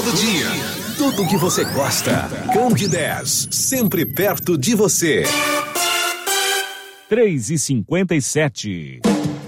todo dia. Tudo o que você gosta. Candidez, sempre perto de você. 3h57.